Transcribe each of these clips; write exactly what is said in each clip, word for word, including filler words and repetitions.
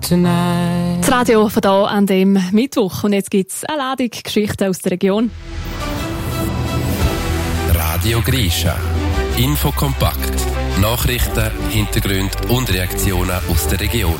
tonight. Das Radio von hier an dem Mittwoch. Und jetzt gibt es eine Ladung Geschichten aus der Region. Radio Grisha. Infokompakt. Nachrichten, Hintergründe und Reaktionen aus der Region.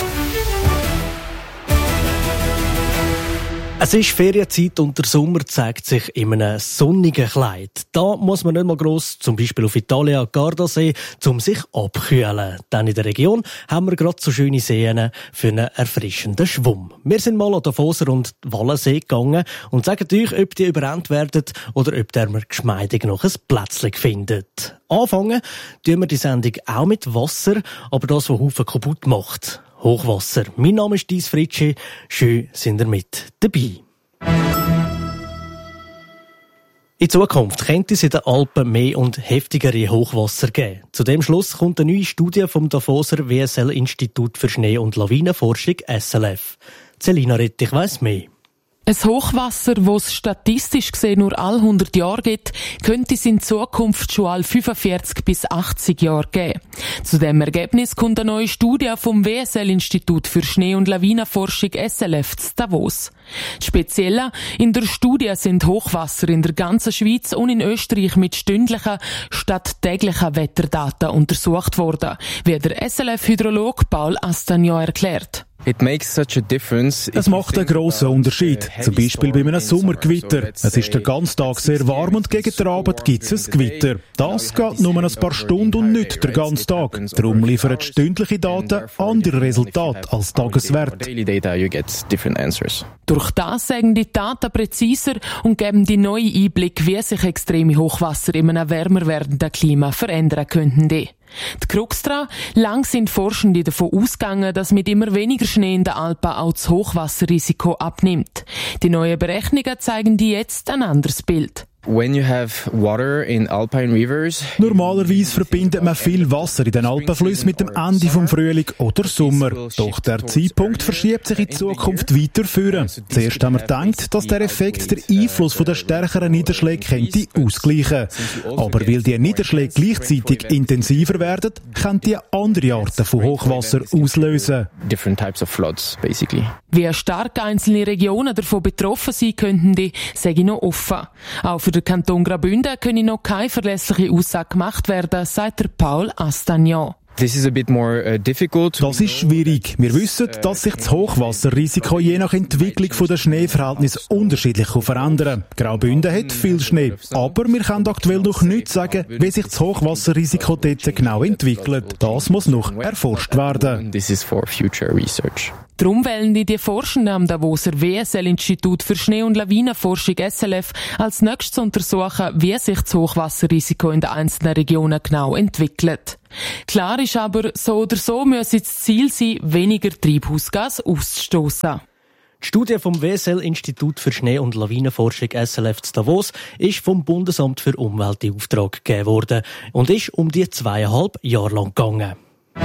Es ist Ferienzeit und der Sommer zeigt sich in einem sonnigen Kleid. Da muss man nicht mal gross, zum Beispiel auf Italia, Gardasee, um sich abkühlen. Denn in der Region haben wir gerade so schöne Seen für einen erfrischenden Schwumm. Wir sind mal an Davoser und Wallensee gegangen und sagen euch, ob die überrannt werden oder ob der man geschmeidig noch ein Plätzchen findet. Anfangen tun wir die Sendung auch mit Wasser, aber das, was Haufen kaputt macht. Hochwasser. Mein Name ist Dies Fritschi. Schön sind ihr mit dabei. In Zukunft könnte es in den Alpen mehr und heftigere Hochwasser geben. Zu dem Schluss kommt eine neue Studie vom Davoser W S L-Institut für Schnee- und Lawinenforschung S L F. Selina Rettich weiss mehr. Ein Hochwasser, das es statistisch gesehen nur alle hundert Jahre gibt, könnte es in Zukunft schon alle fünfundvierzig bis achtzig Jahre geben. Zu diesem Ergebnis kommt eine neue Studie vom W S L-Institut für Schnee- und Lawinenforschung S L F zu Davos. Speziell in der Studie sind Hochwasser in der ganzen Schweiz und in Österreich mit stündlichen statt täglichen Wetterdaten untersucht worden, wie der S L F-Hydrolog Paul Astagnan erklärt. It makes such a difference. Es macht einen grossen Unterschied. Zum Beispiel bei einem Sommergewitter. Es ist den ganzen Tag sehr warm und gegen den Abend gibt es ein Gewitter. Das geht nur ein paar Stunden und nicht den ganzen Tag. Darum liefern stündliche Daten andere Resultate als Tageswert. Durch das sagen die Daten präziser und geben die neuen Einblick, wie sich extreme Hochwasser in einem wärmer werdenden Klima verändern könnten. Die Krux daran: lang sind Forschende davon ausgegangen, dass mit immer weniger Schnee in den Alpen auch das Hochwasserrisiko abnimmt. Die neuen Berechnungen zeigen die jetzt ein anderes Bild. When you have water in alpine rivers, normalerweise verbindet man viel Wasser in den Alpenflüssen mit dem Ende vom Frühling oder Sommer. Doch der Zeitpunkt verschiebt sich in Zukunft weiter führen. Zuerst haben wir gedacht, dass der Effekt der Einfluss von der stärkeren Niederschläge könnte ausgleichen. Aber weil die Niederschläge gleichzeitig intensiver werden, können die andere Arten von Hochwasser auslösen. Different types of floods, basically. Wie stark einzelne Regionen davon betroffen sein könnten, die sage ich noch offen. Auch für den Kanton Graubünden könne noch keine verlässliche Aussage gemacht werden, sagt der Paul Astagnan. This is a bit more uh, difficult. Das ist schwierig. Wir wissen, dass sich das Hochwasserrisiko je nach Entwicklung der Schneeverhältnisse unterschiedlich verändern kann. Graubünden hat viel Schnee. Aber wir können aktuell noch nicht sagen, wie sich das Hochwasserrisiko dort genau entwickelt. Das muss noch erforscht werden. This is for future research. Darum wollen die Forschenden am Davoser W S L-Institut für Schnee- und Lawinenforschung S L F als nächstes untersuchen, wie sich das Hochwasserrisiko in den einzelnen Regionen genau entwickelt. Klar ist aber, so oder so müsse das Ziel sein, weniger Treibhausgas auszustoßen. Die Studie vom W S L-Institut für Schnee- und Lawinenforschung S L F zu Davos ist vom Bundesamt für Umwelt in Auftrag gegeben worden und ist um die zweieinhalb Jahre lang gegangen.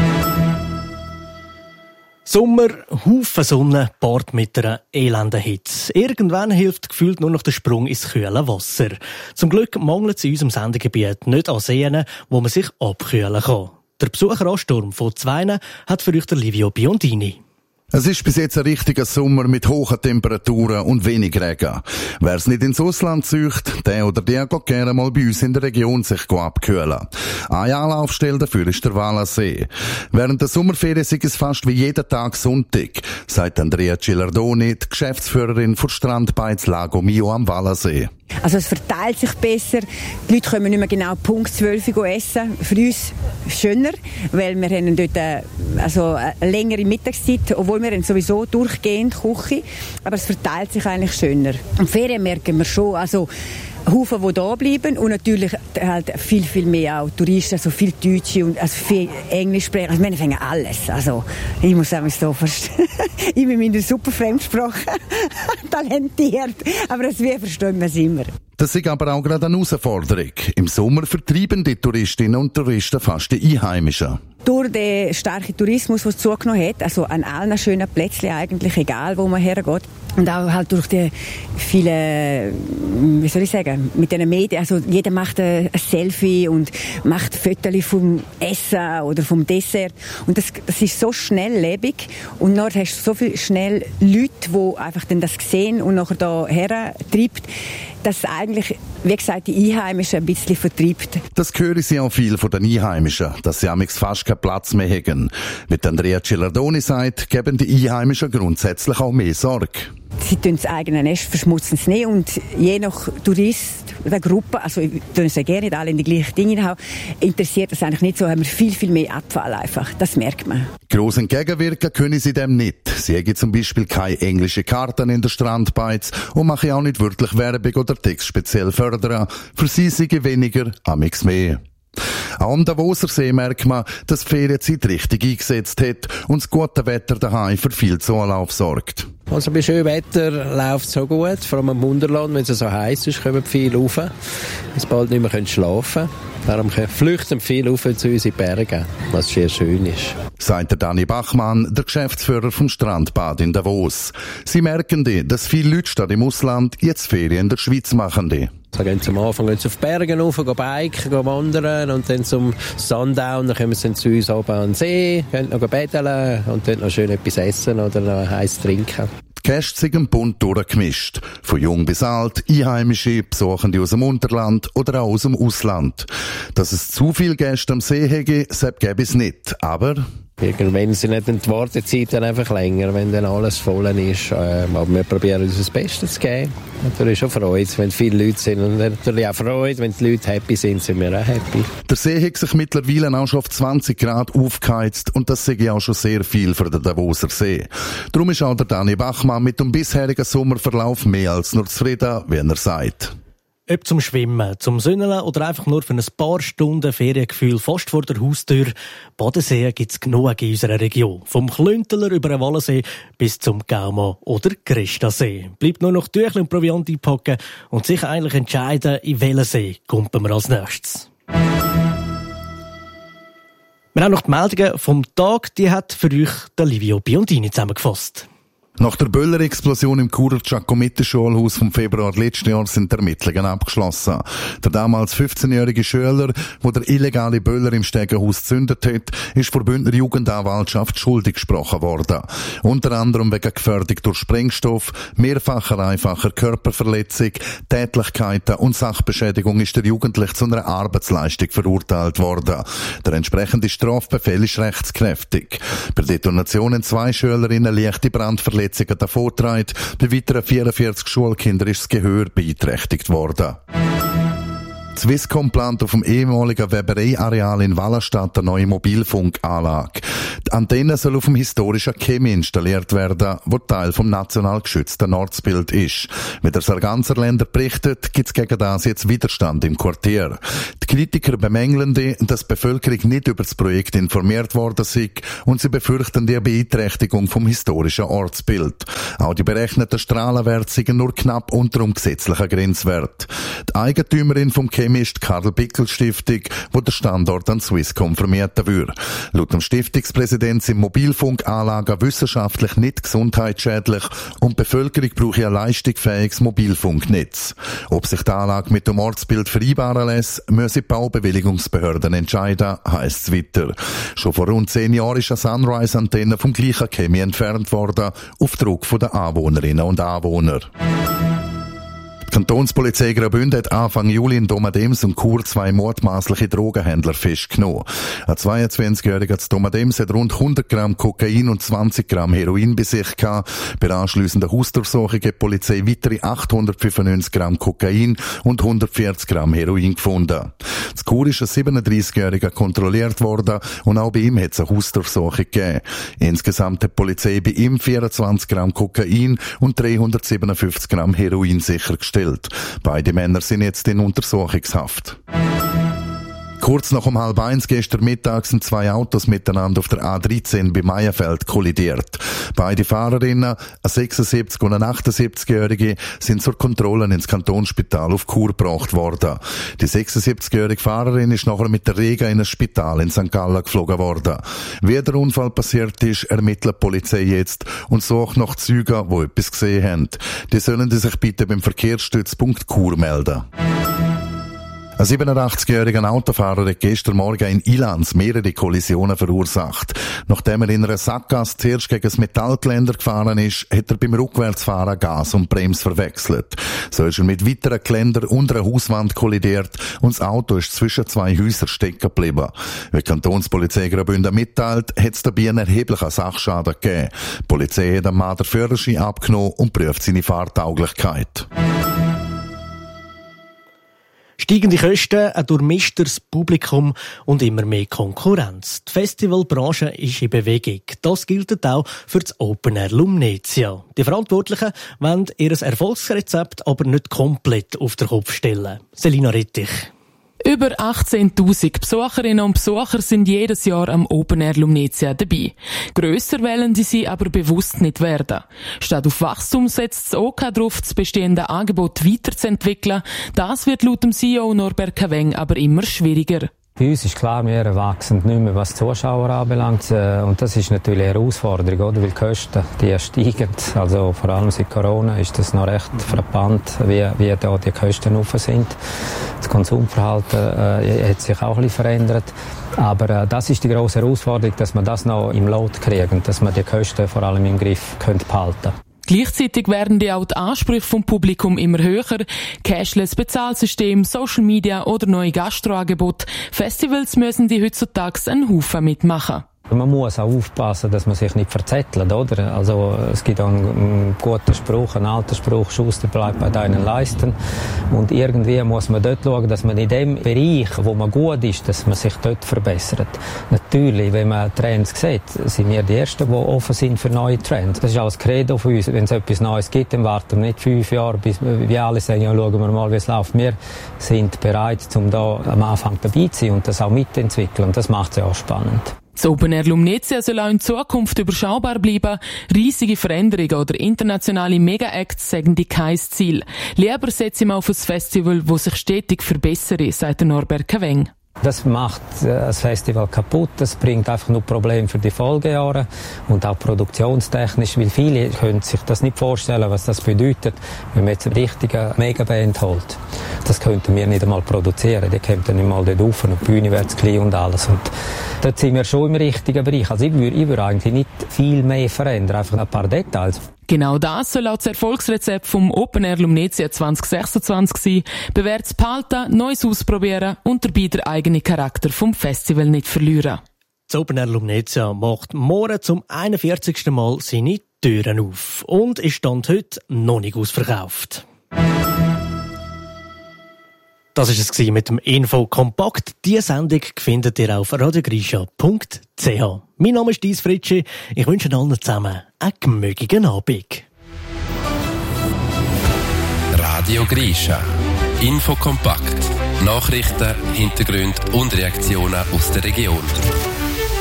Sommer, Haufen Sonne, paart mit einer elenden Hitze. Irgendwann hilft gefühlt nur noch der Sprung ins kühle Wasser. Zum Glück mangelt es in unserem Sendegebiet nicht an Seen, wo man sich abkühlen kann. Der Besucheransturm von Zweinen hat für euch der Livio Biondini. Es ist bis jetzt ein richtiger Sommer mit hohen Temperaturen und wenig Regen. Wer es nicht ins Ausland zieht, der oder der geht gerne mal bei uns in der Region sich abkühlen. Eine Anlaufstelle dafür ist der Wallensee. Während der Sommerferien ist es fast wie jeden Tag Sonntag, sagt Andrea Cilardoni, die Geschäftsführerin von Strandbeiz Lago Mio am Wallensee. Also es verteilt sich besser. Die Leute können nicht mehr genau Punkt zwölf Uhr essen. Für uns schöner, weil wir haben dort eine, also eine längere Mittagszeit, obwohl wir haben sowieso durchgehend Küche. Aber es verteilt sich eigentlich schöner. Und Ferien merken wir schon. Also Haufen, die da bleiben und natürlich halt viel, viel mehr auch Touristen, also viel Deutsche und also viel Englisch sprechen. Also wir fangen alles. Also ich muss auch so verstehen. Ich bin in der super Fremdsprache talentiert, aber das wir verstehen wir es immer. Das ist aber auch gerade eine Herausforderung. Im Sommer vertreiben die Touristinnen und Touristen fast die Einheimischen. Durch den starken Tourismus, der zugenommen hat, also an allen schönen Plätzchen eigentlich, egal wo man hergeht, Und auch halt durch die vielen, wie soll ich sagen, mit den Medien, also jeder macht ein, ein Selfie und macht Fotos vom Essen oder vom Dessert. Und das, das ist so schnelllebig. Und nachher hast du so viel schnell Leute, die einfach dann das sehen und nachher da hertreibt, dass eigentlich, wie gesagt, die Einheimischen ein bisschen vertreibt. Das hören sie auch viel von den Einheimischen, dass sie amigs fast keinen Platz mehr haben. Wie Andrea Cilardoni sagt, geben die Einheimischen grundsätzlich auch mehr Sorge. Sie tun das eigene Nest, verschmutzen es nicht und je nach Tourist oder Gruppe, also ich tue es ja gerne nicht alle in die gleichen Dinge haben, interessiert das eigentlich nicht so, haben wir viel, viel mehr Abfall einfach. Das merkt man. Gross entgegenwirken können sie dem nicht. Sie haben zum Beispiel keine englischen Karten in der Strandbeiz und machen auch nicht wirklich Werbung oder Text speziell fördern. Für sie sind weniger, amigs mehr. Auch am Davoser See merkt man, dass die Ferienzeit richtig eingesetzt hat und das gute Wetter daheim für viel Zulauf sorgt. Also bei schönem Wetter läuft es so gut, vor allem im Wunderland, wenn es so heiß ist, kommen viele rauf, bis bald nicht mehr schlafen können. Darum flüchten viele rauf zu uns in die Berge, was sehr schön ist. Sagt der Dani Bachmann, der Geschäftsführer vom Strandbad in Davos. Sie merken, dass viele Leute statt im Ausland jetzt Ferien in der Schweiz machen. So gehen sie am Anfang gehen sie auf die Berge rauf, gehen biken, gehen wandern und dann zum Sundown, dann kommen sie zu uns oben an den See, gehen noch baden und dann noch schön etwas essen oder noch heiß trinken. Die Gäste sind bunt durchgemischt. Von jung bis alt, Einheimische, Besuchende aus dem Unterland oder auch aus dem Ausland. Dass es zu viele Gäste am See hätte, selbst gäbe es nicht. Aber irgendwann sind nicht die Wartezeit dann einfach länger, wenn dann alles voll ist. Ähm, aber wir probieren uns das Beste zu geben. Natürlich schon Freude, wenn viele Leute sind. Und natürlich auch Freude, wenn die Leute happy sind, sind wir auch happy. Der See hat sich mittlerweile auch schon auf zwanzig Grad aufgeheizt und das sehe ich auch schon sehr viel für den Davoser See. Darum ist auch der Dani Bachmann mit dem bisherigen Sommerverlauf mehr als nur zufrieden, wie er sagt. Ob zum Schwimmen, zum Sünneln oder einfach nur für ein paar Stunden Feriengefühl fast vor der Haustür, Bodensee gibt es genug in unserer Region. Vom Klünteler über den Wallensee bis zum Gauma oder Christasee. Bleibt nur noch Tüchlein und Proviant einpacken und sich eigentlich entscheiden, in welchen See kommen wir als nächstes. Wir haben noch die Meldungen vom Tag, die hat für euch der Livio Biondini zusammengefasst. Nach der Böllerexplosion im Churer Giacometti-Schulhaus vom Februar letzten Jahr sind die Ermittlungen abgeschlossen. Der damals fünfzehnjährige Schüler, der der illegale Böller im Stegenhaus gezündet hat, ist vor Bündner Jugendanwaltschaft schuldig gesprochen worden. Unter anderem wegen Gefährdung durch Sprengstoff, mehrfacher einfacher Körperverletzung, Tätlichkeiten und Sachbeschädigung ist der Jugendliche zu einer Arbeitsleistung verurteilt worden. Der entsprechende Strafbefehl ist rechtskräftig. Bei Detonationen zwei Schülerinnen leichte Brandverletzungen davongetragen. Bei weiteren vierundvierzig Schulkindern ist das Gehör beeinträchtigt worden. Swisscom plant auf dem ehemaligen Weberei-Areal in Wallenstadt eine neue Mobilfunkanlage. Die Antenne soll auf dem historischen Chemie installiert werden, wo Teil vom national geschützten Ortsbild ist. Wie der Sarganserländer berichtet, gibt es gegen das jetzt Widerstand im Quartier. Die Kritiker bemängeln, dass die Bevölkerung nicht über das Projekt informiert worden sei und sie befürchten die Beeinträchtigung vom historischen Ortsbild. Auch die berechneten Strahlenwerte sind nur knapp unter dem gesetzlichen Grenzwert. Die Eigentümerin vom Chemie ist die Karl-Bickel-Stiftung, wo der Standort an Swisscom vermieten würde. Laut dem Stiftungspräsident sind Mobilfunkanlagen wissenschaftlich nicht gesundheitsschädlich und die Bevölkerung brauche ein leistungsfähiges Mobilfunknetz. Ob sich die Anlage mit dem Ortsbild vereinbaren lässt, müssen die Baubewilligungsbehörden entscheiden, heisst es weiter. Schon vor rund zehn Jahren ist eine Sunrise-Antenne vom gleichen Chemie entfernt worden, auf Druck der Anwohnerinnen und Anwohner. Die Kantonspolizei Graubünden hat Anfang Juli in Domadems und Chur zwei mutmaßliche Drogenhändler festgenommen. Ein zweiundzwanzigjähriger zu Domadems hat rund hundert Gramm Kokain und zwanzig Gramm Heroin bei sich gehabt. Bei anschliessender Hausdurchsuchung hat die Polizei weitere achthundertfünfundneunzig Gramm Kokain und hundertvierzig Gramm Heroin gefunden. Zu Chur ist ein siebenunddreißigjähriger kontrolliert worden und auch bei ihm hat es eine Hausdurchsuchung gegeben. Insgesamt hat die Polizei bei ihm vierundzwanzig Gramm Kokain und dreihundertsiebenundfünfzig Gramm Heroin sichergestellt. Beide Männer sind jetzt in Untersuchungshaft. Kurz nach um halb eins gestern Mittag sind zwei Autos miteinander auf der A dreizehn bei Meierfeld kollidiert. Beide Fahrerinnen, eine sechsundsiebzig- und eine achtundsiebzigjährige, sind zur Kontrolle ins Kantonsspital auf Chur gebracht worden. Die sechsundsiebzigjährige Fahrerin ist nachher mit der Rega in ein Spital in Sankt Gallen geflogen worden. Wie der Unfall passiert ist, ermittelt die Polizei jetzt und sucht nach Zeugen, die etwas gesehen haben. Die sollen sich bitte beim Verkehrsstützpunkt Chur melden. Ein siebenundachtzigjähriger Autofahrer hat gestern Morgen in Ilanz mehrere Kollisionen verursacht. Nachdem er in einer Sackgasse zuerst gegen das Metallgeländer gefahren ist, hat er beim Rückwärtsfahren Gas und Bremse verwechselt. So ist er mit weiteren Geländern unter einer Hauswand kollidiert und das Auto ist zwischen zwei Häusern stecken geblieben. Wie die Kantonspolizei Graubünden mitteilt, hat es dabei einen erheblichen Sachschaden gegeben. Die Polizei hat dem Mann den Führerschein abgenommen und prüft seine Fahrtauglichkeit. Steigende Kosten, ein durchmischteres Publikum und immer mehr Konkurrenz. Die Festivalbranche ist in Bewegung. Das gilt auch für das Open Air Lumnezia. Die Verantwortlichen wollen ihr Erfolgsrezept aber nicht komplett auf den Kopf stellen. Selina Rettich. Über achtzehntausend Besucherinnen und Besucher sind jedes Jahr am Open Air Lumnezia dabei. Grösser wollen die sie aber bewusst nicht werden. Statt auf Wachstum setzt das O K darauf, das bestehende Angebot weiterzuentwickeln. Das wird laut dem C E O Norbert Caveng aber immer schwieriger. Bei uns ist klar, wir wachsen nicht mehr, was die Zuschauer anbelangt. Und das ist natürlich eine Herausforderung, oder? Weil die Kosten, die steigen. Also vor allem seit Corona ist das noch recht frappant, wie, wie da die Kosten rauf sind. Das Konsumverhalten äh, hat sich auch ein bisschen verändert. Aber äh, das ist die grosse Herausforderung, dass man das noch im Lot kriegen, dass man die Kosten vor allem im Griff behalten können. Gleichzeitig werden die auch die Ansprüche vom Publikum immer höher. Cashless Bezahlsystem, Social Media oder neue Gastroangebote. Festivals müssen die heutzutage einen Haufen mitmachen. Man muss auch aufpassen, dass man sich nicht verzettelt, oder? Also, es gibt auch einen, einen guten Spruch, einen alten Spruch, Schuster bleibt bei deinen Leisten. Und irgendwie muss man dort schauen, dass man in dem Bereich, wo man gut ist, dass man sich dort verbessert. Natürlich, wenn man Trends sieht, sind wir die Ersten, die offen sind für neue Trends. Das ist auch das Credo von uns. Wenn es etwas Neues gibt, dann warten wir nicht fünf Jahre, bis wir alle sagen, ja, schauen wir mal, wie es läuft. Wir sind bereit, um da am Anfang dabei zu sein und das auch mitzuentwickeln. Und das macht es ja auch spannend. Das Open Air Lumnezia soll auch in Zukunft überschaubar bleiben. Riesige Veränderungen oder internationale Mega-Acts sagen die kein Ziel. Lieber setze ich mal auf ein Festival, das sich stetig verbessere, sagt Norbert Caveng. Das macht das Festival kaputt, das bringt einfach nur Probleme für die Folgejahre und auch produktionstechnisch, weil viele können sich das nicht vorstellen, was das bedeutet, wenn man jetzt eine richtige Megaband holt. Das könnten wir nicht einmal produzieren, die kommen dann nicht mal dort rauf und die Bühne wird zu klein und alles. Und dort sind wir schon im richtigen Bereich. Also ich würde, ich würde eigentlich nicht viel mehr verändern, einfach ein paar Details. Genau das soll auch das Erfolgsrezept vom Open Air Lumnezia zwanzig sechsundzwanzig sein. Bewährtes behalten, Neues ausprobieren und dabei den eigenen Charakter vom Festival nicht verlieren. Das Open Air Lumnezia macht morgen zum einundvierzigsten Mal seine Türen auf und ist Stand heute noch nicht ausverkauft. Das war es mit dem Info Kompakt. Diese Sendung findet ihr auf radiogrisha punkt c h. Mein Name ist Dies Fritschi. Ich wünsche allen zusammen einen gemütlichen Abend. Radio Grisha. Info Kompakt. Nachrichten, Hintergründe und Reaktionen aus der Region.